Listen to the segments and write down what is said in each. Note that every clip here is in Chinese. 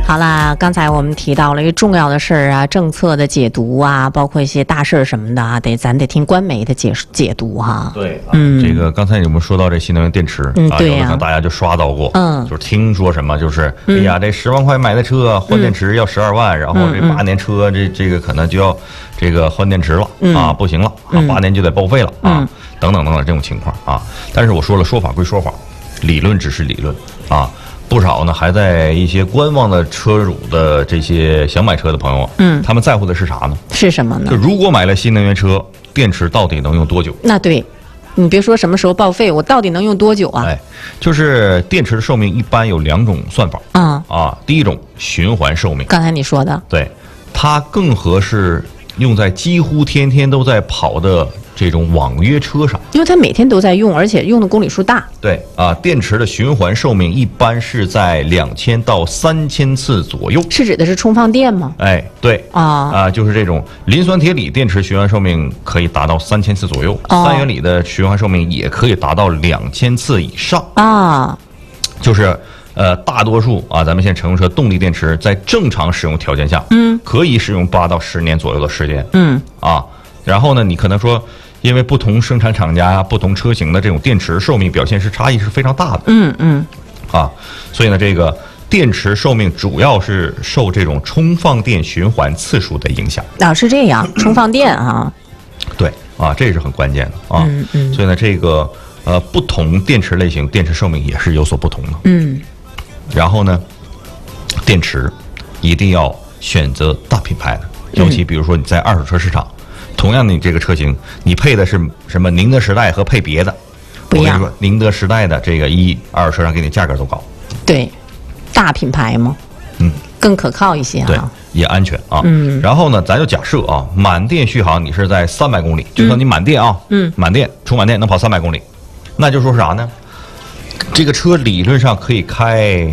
好啦，刚才我们提到了一个重要的事儿啊，政策的解读啊，包括一些大事什么的啊，咱得听官媒的解读哈。 对，这个刚才我们说到这新能源电池啊， 对呀， 有可能大家就刷到过，就是听说什么，就是哎呀，这10万块买的车换电池要12万，然后这8年车这个可能就要这个换电池了啊，不行了啊，8年就得报废了啊，等等这种情况啊。但是我说了，说法归说法，理论只是理论啊。不少呢，还在一些观望的车主的这些想买车的朋友，他们在乎的是啥呢？ 是什么呢？ 就如果买了新能源车，电池到底能用多久？ 那对，你别说什么时候报废，我到底能用多久啊？ 哎，就是电池的寿命一般有2种算法。第一种循环寿命， 刚才你说的， 对，它更合适用在几乎天天都在跑的这种网约车上， 因为它每天都在用，而且用的公里数大。 对啊，电池的循环寿命一般是在2000到3000次左右。 是指的是充放电吗？ 哎，对就是这种磷酸铁锂电池循环寿命可以达到3000次左右，三元锂的循环寿命也可以达到2000次以上啊。就是大多数咱们现在乘用车动力电池在正常使用条件下，可以使用8到10年左右的时间，然后呢，你可能说，因为不同生产厂家、不同车型的这种电池寿命表现差异是非常大的，所以呢，这个电池寿命主要是受这种充放电循环次数的影响是这样，充放电对这是很关键的所以呢，这个不同电池类型电池寿命也是有所不同的，然后呢，电池一定要选择大品牌的，尤其比如说你在二手车市场。同样的，你这个车型，你配的是什么？宁德时代和配别的不一样。我跟你说，宁德时代的这个二手车上给你价格都高。对， 大品牌嘛，更可靠一些对，也安全啊。然后呢，咱就假设满电续航你是在300公里，就算你满电满电充满电能跑300公里，那就说啥呢？这个车理论上可以开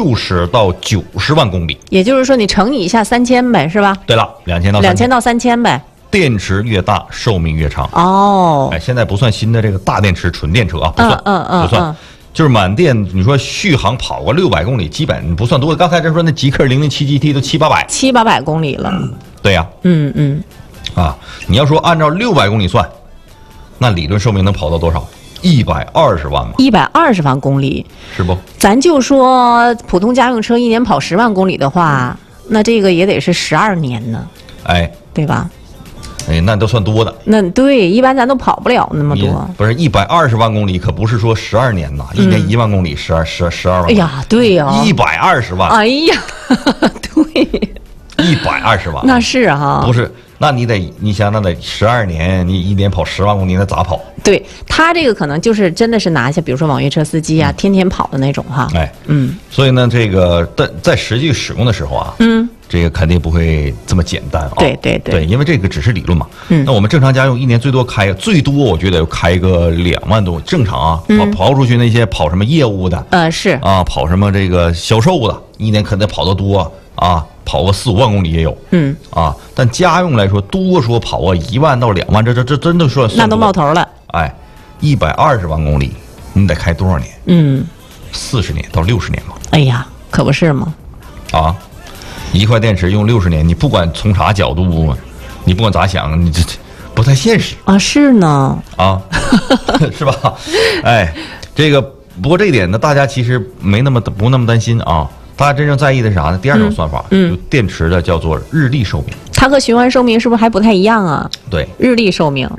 60到90万公里。也就是说，你乘以一下3000呗，是吧？对了，2000到3000呗。电池越大，寿命越长现在不算新的这个大电池纯电车不算，不算，就是满电。你说续航跑个600公里，基本不算多。刚才咱说那极氪007 GT 都700-800公里了。对呀，你要说按照600公里算，那理论寿命能跑到多少？120万嘛，120万公里是不？咱就说普通家用车一年跑10万公里的话，那这个也得是12年呢，对吧？那都算多的。那对，一般咱都跑不了那么多。不是120万公里，可不是说12年呐，一年1万公里，12万。哎呀，对呀，120万。哎呀，对，120万。那是不是？那你想，那得12年，你一年跑10万公里，那咋跑？对他这个可能就是真的是拿下，比如说网约车司机天天跑的那种哈。所以呢，这个在实际使用的时候这个肯定不会这么简单对，因为这个只是理论嘛。那我们正常家用一年最多我觉得开个2万多，正常跑出去那些跑什么业务的，跑什么这个销售的，一年可能跑得多跑个4-5万公里也有，但家用来说，多说跑个1万到2万，这真的算那都冒头了。120万公里，你得开多少年？40年到60年吧。哎呀，可不是吗？一块电池用60年，你不管从啥角度，你不管咋想，你这不太现实是呢是吧？这个不过这一点呢，大家其实不那么担心大家真正在意的是啥呢？第2种算法，就电池的叫做日历寿命，它和循环寿命是不是还不太一样啊？对，日历寿命，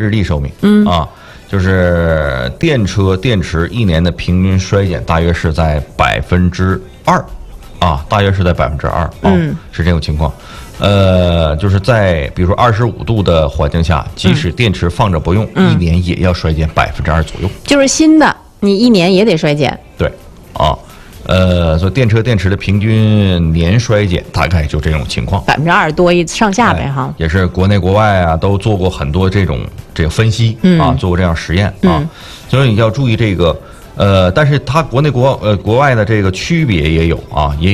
就是电池一年的平均衰减大约是在2%。大约是在2%是这种情况。就是在比如说25度的环境下，即使电池放着不用，一年也要衰减2%左右。就是新的，你一年也得衰减。对所以电池的平均年衰减大概就这种情况，2%多上下呗哈。也是国内国外都做过很多这个分析做过这样实验所以你要注意这个。但是它国内国外的这个区别也有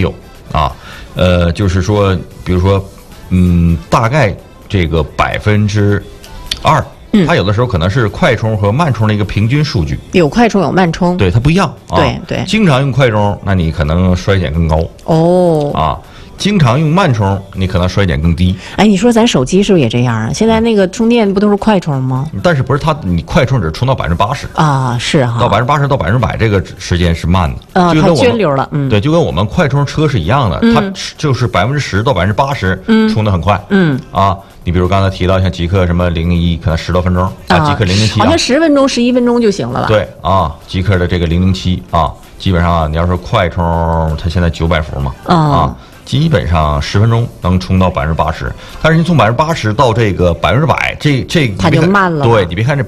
就是说，比如说，大概这个2%，它有的时候可能是快充和慢充的一个平均数据，有快充有慢充，对它不一样对，经常用快充，那你可能衰减更高经常用慢充，你可能衰减更低。 哎，你说咱手机是不是也这样啊？现在那个充电不都是快充吗？ 但是不是你快充只充到80% 啊？是哈， 到80%到100%这个时间是慢的。 它涓流了， 对，就跟我们快充车是一样的，它就是10%到80%充的很快。你比如刚才提到像极客什么001，可能10多分钟极客007 好像10分钟、11分钟就行了吧？ 对极客的这个007基本上你要说快充，它现在900伏嘛基本上10分钟能充到80%，但是你从80%到这个100%，这它就慢了。 对，你别看这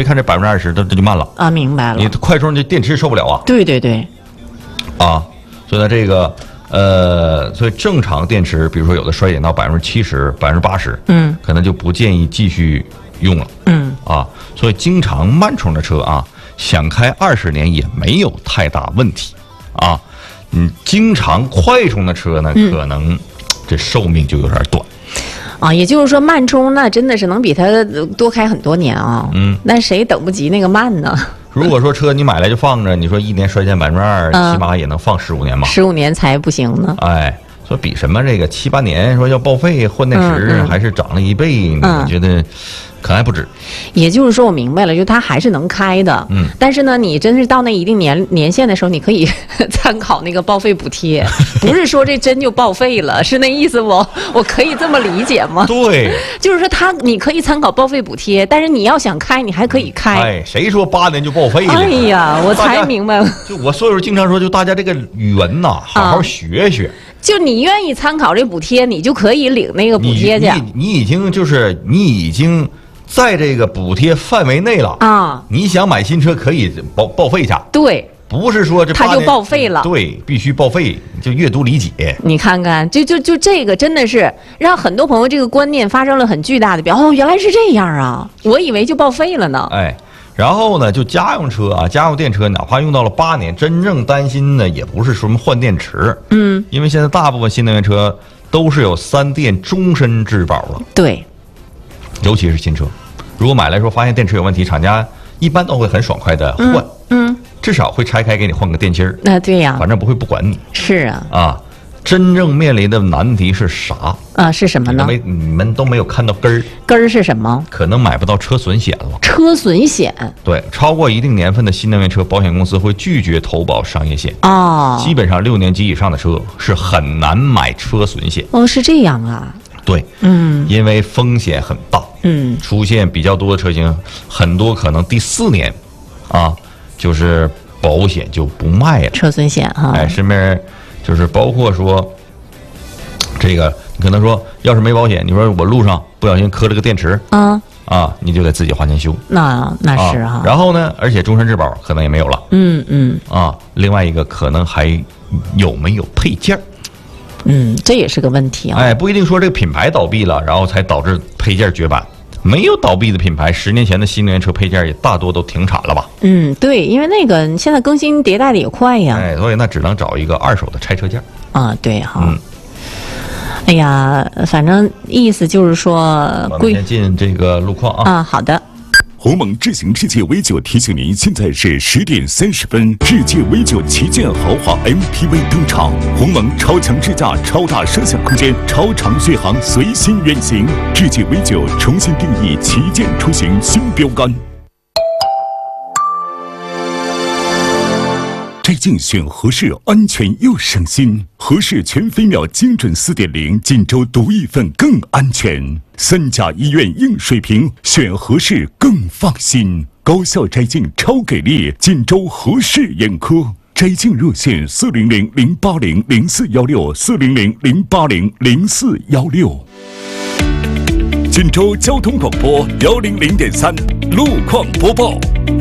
20%，这就慢了啊，明白了。 你快充这电池受不了啊。 对。 所以呢这个所以正常电池，比如说有的衰减到70%、80%，可能就不建议继续用了。所以经常慢充的车想开20年也没有太大问题经常快充的车呢，可能这寿命就有点短。 也就是说慢充那真的是能比它多开很多年那谁等不及那个慢呢？ 如果说车你买来就放着，你说1年衰减2%，起码也能放15年嘛。 15年才不行呢。 说比什么这个7、8年说要报废换电池，还是涨了1倍，我觉得可还不止。 也就是说我明白了，就它还是能开的。但是呢，你真是到那一定年限的时候，你可以参考那个报废补贴，不是说这真就报废了，是那意思不？我可以这么理解吗？ 对， 就是说你可以参考报废补贴，但是你要想开，你还可以开。 谁说8年就报废了？ 哎呀，我才明白了。 就我所以说经常说，就大家这个语文好好学学。 就你愿意参考这补贴，你就可以领那个补贴去。 你已经在这个补贴范围内了你想买新车可以报废去。 对， 不是说这它就报废了。 对，必须报废，就阅读理解。 你看看，就这个真的是让很多朋友这个观念发生了很巨大的变化。原来是这样啊！我以为就报废了呢。 然后呢，就家用车家用电车，哪怕用到了8年，真正担心的也不是什么换电池，因为现在大部分新能源车都是有3电终身质保了。 对， 尤其是新车，如果买来说发现电池有问题，厂家一般都会很爽快的换，至少会拆开给你换个电芯儿。 对呀， 反正不会不管你。 是真正面临的难题是啥是什么呢？ 你们都没有看到根儿。 根儿是什么？ 可能买不到车损险了。 车损险？对， 超过一定年份的新能源车，保险公司会拒绝投保商业险。基本上6年及以上的车是很难买车损险。 是这样啊。 对，因为风险很大。出现比较多的车型，很多可能第4年就是保险就不卖了。 车损险身边就是包括说，这个你可能说，要是没保险，你说我路上不小心磕了个电池，你就得自己花钱修。 那是然后呢，而且终身质保可能也没有了。另外一个可能还有没有配件？ 这也是个问题不一定说这个品牌倒闭了，然后才导致配件绝版。没有倒闭的品牌，10年前的新能源车配件也大多都停产了吧？ 对，因为那个现在更新迭代的也快呀。 所以那只能找一个2手的拆车件。 对哎呀，反正意思就是说， 我们先进这个路况好的。 鸿蒙智行世界 V9提醒您，现在是10点30分，世界 V9旗舰豪华 MPV 登场，鸿蒙超强智驾、超大摄像空间、超长续航随心远行，世界 V9重新定义旗舰出行新标杆。摘境选合适，安全又省心。合适全飞秒精准4.0，锦州独一份更安全。3甲医院硬水平，选合适更放心。高效摘镜超给力，锦州合适眼科。摘镜热线400-080-0416，400-080-0416。锦州交通广播100.3路况播报。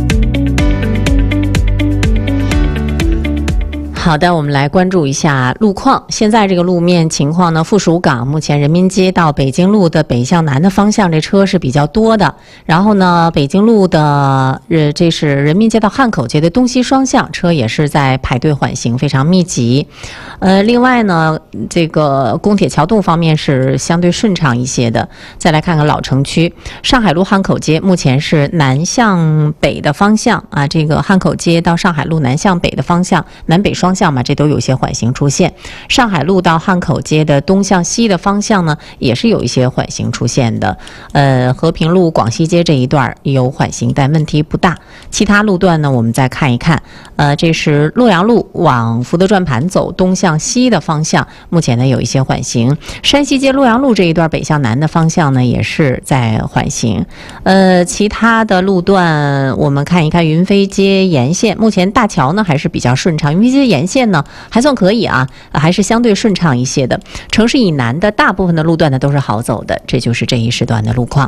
好的，我们来关注一下路况。现在这个路面情况呢，附属港目前人民街到北京路的北向南的方向，这车是比较多的。然后呢，北京路的这是人民街到汉口街的东西双向，车也是在排队缓行，非常密集。另外呢，这个公铁桥洞方面是相对顺畅一些的。再来看看老城区，上海路汉口街目前是南向北的方向这个汉口街到上海路南向北的方向，南北双方向嘛，这都有一些缓行出现。上海路到汉口街的东向西的方向呢，也是有一些缓行出现的。和平路广西街这一段有缓行，但问题不大。其他路段呢，我们再看一看。这是洛阳路往福德转盘走东向西的方向，目前呢有一些缓行。山西街洛阳路这一段北向南的方向呢，也是在缓行。其他的路段我们看一看云飞街沿线，目前大桥呢还是比较顺畅，云飞街沿线呢还算可以啊，还是相对顺畅一些的。城市以南的大部分的路段呢都是好走的，这就是这一时段的路况。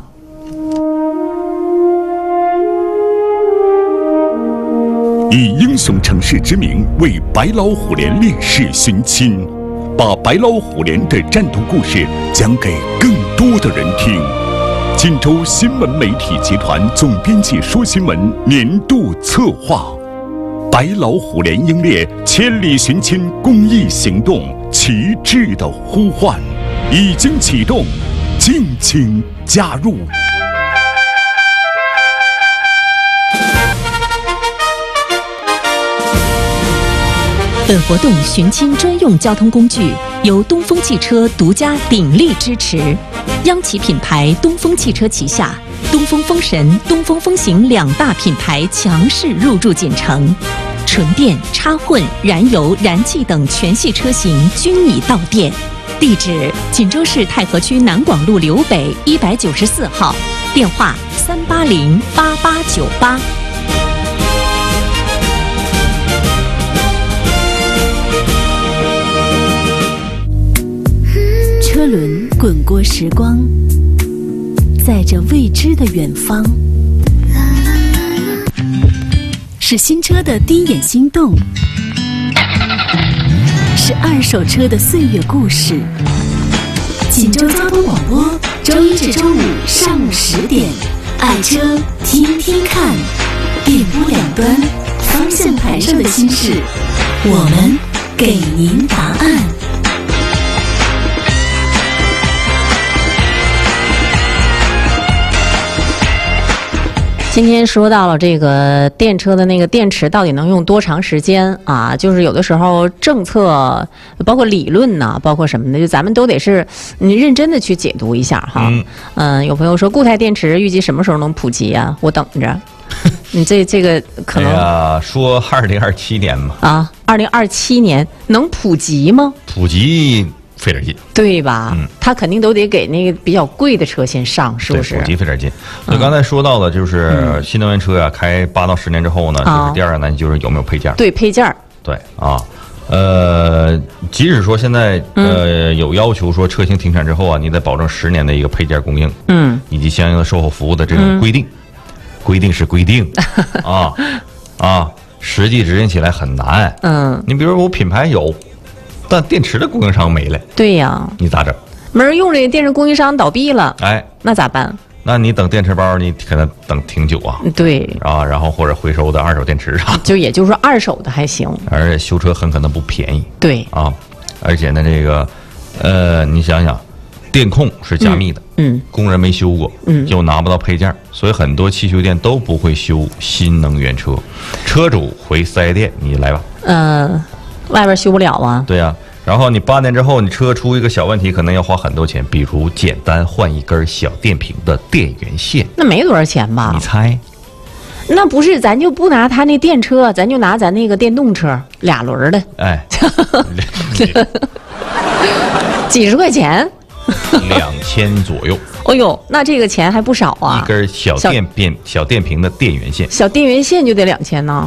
以英雄城市之名为白老虎连烈士寻亲，把白老虎连的战斗故事讲给更多的人听。锦州新闻媒体集团总编辑说新闻年度策划，白老虎连英烈千里寻亲公益行动旗帜的呼唤已经启动，敬请加入。 本活动寻亲专用交通工具由东风汽车独家鼎力支持，央企品牌东风汽车旗下东风风神、东风风行两大品牌强势入驻锦城，纯电、插混、燃油、燃气等全系车型均已到店。地址：锦州市太和区南广路刘北194号，电话3808898。车轮滚过时光，在这未知的远方，是新车的第一眼心动，是二手车的岁月故事。锦州交通广播，周一至周五上午10点，爱车听听看，电波两端，方向盘上的心事，我们给您答案。 今天说到了这个电车的那个电池到底能用多长时间啊？就是有的时候政策包括理论呐，包括什么的，就咱们都得是你认真的去解读一下哈。有朋友说固态电池预计什么时候能普及啊？我等着。你这个可能说2027年嘛。啊 ，2027年能普及吗？ 普及费点劲， 对吧？他肯定都得给那个比较贵的车先上，是不是？ 普及费点劲。就刚才说到的，就是新能源车呀，开8到10年之后呢，就是第二个呢，就是有没有配件。 对，配件。 对啊，即使说现在有要求说车型停产之后啊，你得保证10年的一个配件供应，以及相应的售后服务的这种规定。规定是规定啊，实际执行起来很难。你比如说我品牌有。但电池的供应商没了， 对呀， 你咋整？ 没人用这个电池供应商倒闭了， 哎， 那咋办？ 那你等电池包，你可能等挺久啊。 对啊，然后或者回收的二手电池啊， 就也就是说二手的还行， 而且修车很可能不便宜。 对啊，而且呢，这个你想想，电控是加密的，工人没修过，就拿不到配件，所以很多汽修店都不会修新能源车，车主回4S店，你来吧。 外边修不了啊。 对呀，然后你8年之后，你车出一个小问题，可能要花很多钱，比如简单换一根小电瓶的电源线， 那没多少钱吧？ 你猜？ 那不是，咱就不拿他那电车，咱就拿咱那个电动车2轮的， 哎， 几十块钱 ，2000左右。 哎呦，那这个钱还不少啊！ 一根小电瓶的电源线， 小电源线就得2000呢。